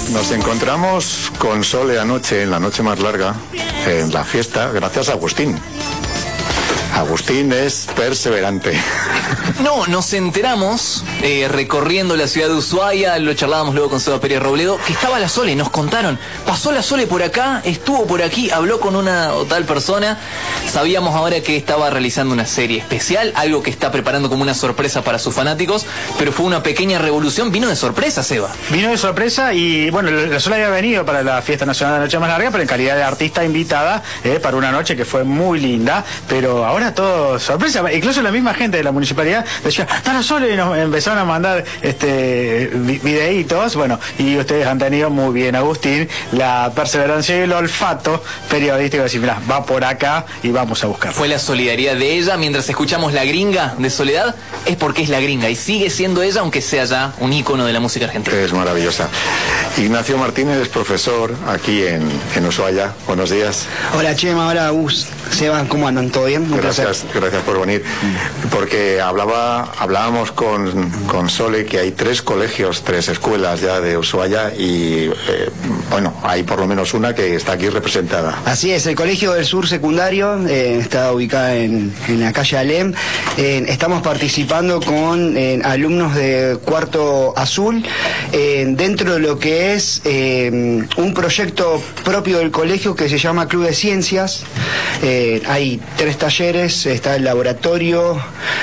Nos encontramos con Sole anoche, en la noche más larga, en la fiesta, gracias a Agustín. Agustín es perseverante. No, nos enteramos, recorriendo la ciudad de Ushuaia, lo charlábamos luego con Seba Pérez Robledo, que estaba la Sole, nos contaron, pasó la Sole por acá, estuvo por aquí, habló con una o tal persona, sabíamos ahora que estaba realizando una serie especial, algo que está preparando como una sorpresa para sus fanáticos, pero fue una pequeña revolución, vino de sorpresa, Seba. Vino de sorpresa y, bueno, la Sole había venido para la Fiesta Nacional de la Noche Más Larga, pero en calidad de artista invitada, para una noche que fue muy linda, pero ahora todo sorpresa, incluso la misma gente de la municipalidad decía, está la Sole, y nos empezaron a mandar videitos, bueno, y ustedes han tenido muy bien, Agustín, la perseverancia y el olfato periodístico de decir, mirá, va por acá y vamos a buscar. Fue la solidaridad de ella, mientras escuchamos La Gringa de Soledad, es porque es la gringa y sigue siendo ella, aunque sea ya un ícono de la música argentina. Es maravillosa. Ignacio Martínez es profesor aquí en Ushuaia. Buenos días. Hola Chema, hola Gus, Seba, ¿cómo andan? ¿Todo bien? Gracias por venir. Porque hablábamos con Sole que hay 3 colegios, 3 escuelas ya de Ushuaia y bueno, hay por lo menos una que está aquí representada. Así es, el Colegio del Sur Secundario está ubicada en la calle Alem. Estamos participando con alumnos de Cuarto Azul dentro de lo que es un proyecto propio del colegio que se llama Club de Ciencias. Hay 3 talleres, está el laboratorio,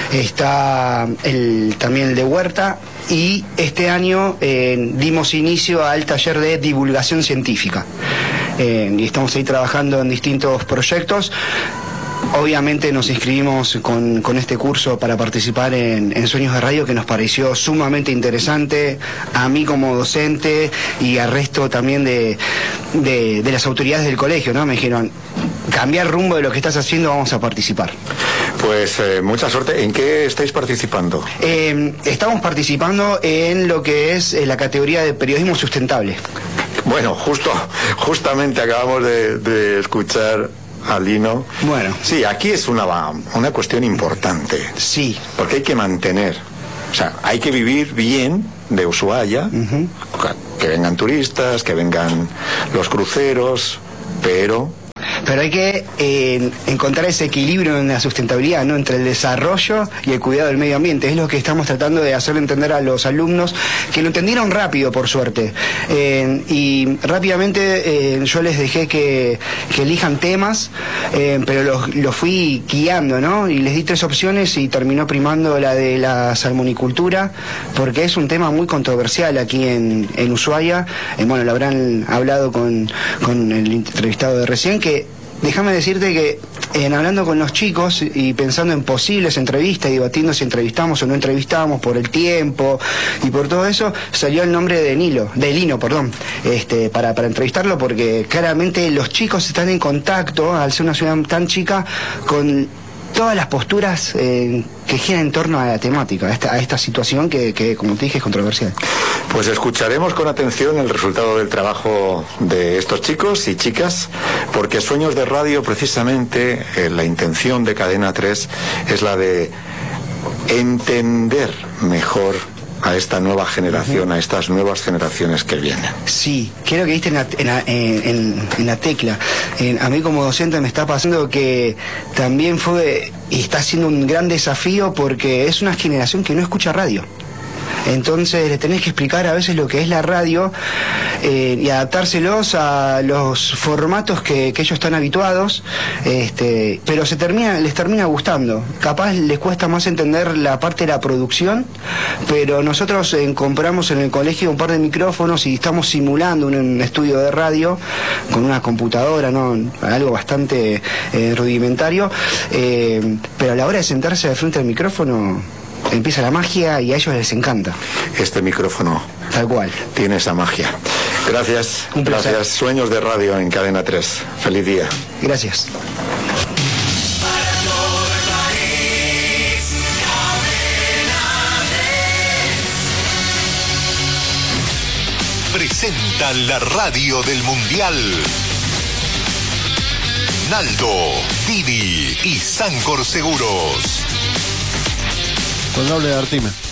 está también el de huerta, y este año dimos inicio al taller de divulgación científica. Y estamos ahí trabajando en distintos proyectos. Obviamente nos inscribimos con este curso para participar en Sueños de Radio, que nos pareció sumamente interesante, a mí como docente y al resto también de las autoridades del colegio, ¿no? Me dijeron, cambiar rumbo de lo que estás haciendo, vamos a participar. Pues mucha suerte. ¿En qué estáis participando? Estamos participando en lo que es la categoría de periodismo sustentable. Bueno, justamente acabamos de escuchar a Lino. Bueno. Sí, aquí es una cuestión importante. Sí. Porque hay que mantener, o sea, hay que vivir bien de Ushuaia, que vengan turistas, que vengan los cruceros, pero hay que encontrar ese equilibrio en la sustentabilidad, ¿no? Entre el desarrollo y el cuidado del medio ambiente. Es lo que estamos tratando de hacer entender a los alumnos, que lo entendieron rápido, por suerte. Y rápidamente yo les dejé que elijan temas, pero los fui guiando, ¿no? Y les di 3 opciones y terminó primando la de la salmonicultura, porque es un tema muy controversial aquí en Ushuaia. Bueno, lo habrán hablado con el entrevistado de recién, que déjame decirte que hablando con los chicos y pensando en posibles entrevistas y debatiendo si entrevistamos o no entrevistamos por el tiempo y por todo eso, salió el nombre de Lino, para entrevistarlo, porque claramente los chicos están en contacto, al ser una ciudad tan chica, con todas las posturas que giran en torno a la temática, a esta situación que, como te dije, es controversial. Pues escucharemos con atención el resultado del trabajo de estos chicos y chicas, porque Sueños de Radio, precisamente, la intención de Cadena 3 es la de entender mejor a esta nueva generación, a estas nuevas generaciones que vienen. Sí, creo que diste en la tecla. A mí como docente me está pasando que también fue y está siendo un gran desafío, porque es una generación que no escucha radio. Entonces les tenés que explicar a veces lo que es la radio y adaptárselos a los formatos que ellos están habituados, pero les termina gustando. Capaz les cuesta más entender la parte de la producción, pero nosotros compramos en el colegio un par de micrófonos y estamos simulando un estudio de radio con una computadora, ¿no? Algo bastante rudimentario, pero a la hora de sentarse de frente al micrófono empieza la magia y a ellos les encanta. Este micrófono tal cual tiene esa magia. Gracias. Un placer. Gracias. Sueños de Radio en Cadena 3. Feliz día. Gracias. Presenta la radio del Mundial. Naldo, Didi y Sancor Seguros. Con doble de Artime.